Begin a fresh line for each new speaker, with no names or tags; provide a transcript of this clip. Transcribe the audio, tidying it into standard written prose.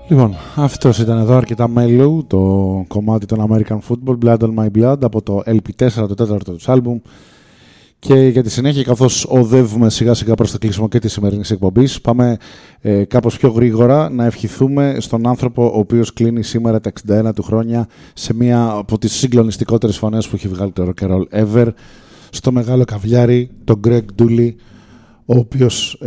Λοιπόν, αυτός ήταν εδώ αρκετά mellow, το κομμάτι των American Football, Blood on My Blood, από το LP4, το τέταρτο τους άλμπουμ. Και για τη συνέχεια, καθώς οδεύουμε σιγά σιγά προς το κλείσιμο και της σημερινής εκπομπής, πάμε κάπως πιο γρήγορα να ευχηθούμε στον άνθρωπο ο οποίος κλείνει σήμερα τα 61 του χρόνια σε μία από τις συγκλονιστικότερες φωνές που έχει βγάλει το rock and roll ever, στο μεγάλο καβλιάρι, τον Greg Dulli, ο οποίος